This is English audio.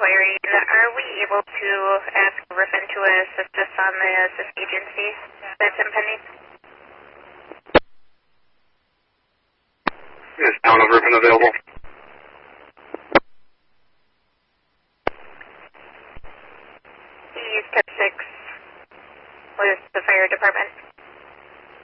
inquiry. Are we able to ask Griffin to assist us on the assist agency that's impending? Is Town of Griffin available? He's step 6 with the fire department.